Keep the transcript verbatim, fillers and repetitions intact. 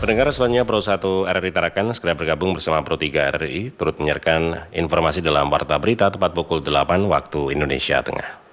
Pendengar selanjutnya Pro satu R R I Tarakan segera bergabung bersama Pro tiga R R I turut menyiarkan informasi dalam Warta Berita tepat pukul delapan waktu Indonesia Tengah.